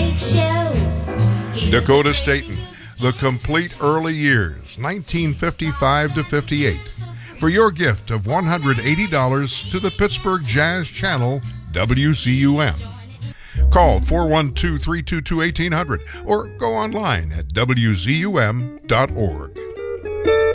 Big Show. Dakota Staten, The Complete Early Years, 1955 to 58. For your gift of $180 to the Pittsburgh Jazz Channel, WCUM. Call 412-322-1800 or go online at WZUM.org.